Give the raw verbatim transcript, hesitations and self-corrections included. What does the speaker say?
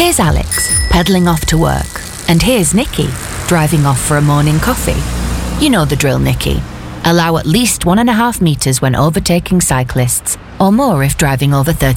Here's Alex, pedalling off to work. And here's Nikki, driving off for a morning coffee. You know the drill, Nikki. Allow at least one and a half metres when overtaking cyclists, or more if driving over thirty